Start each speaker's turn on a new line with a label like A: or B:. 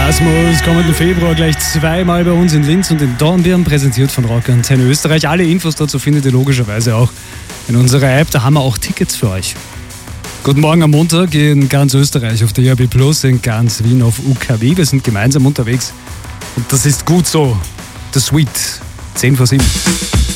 A: Erasmus kommenden Februar gleich zweimal bei uns in Linz und in Dornbirn, präsentiert von Rock Antenne Österreich. Alle Infos dazu findet ihr logischerweise auch in unserer App. Da haben wir auch Tickets für euch. Guten Morgen am Montag in ganz Österreich auf der DAB+, in ganz Wien auf UKW. Wir sind gemeinsam unterwegs und das ist gut so. The Sweet, 10 vor 7.